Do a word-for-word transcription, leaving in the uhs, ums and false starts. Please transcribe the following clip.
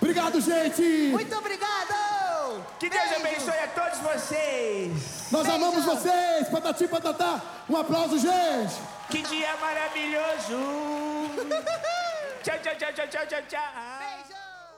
Obrigado, gente. Muito obrigado. Que Deus Beijo. abençoe a todos vocês. Nós Beijo. amamos vocês. Patati, patatá. Um aplauso, gente. Que dia maravilhoso. Tchau, tchau, tchau, tchau, tchau, tchau, tchau.